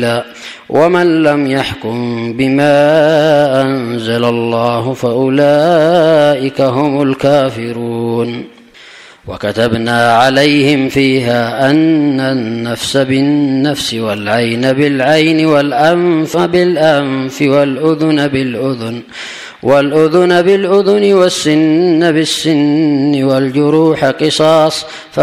ومن لم يحكم بما أنزل الله فأولئك هم الكافرون. وكتبنا عليهم فيها أن النفس بالنفس والعين بالعين والأنف بالأنف والأذن بالأذن والسن بالسن والجروح قصاص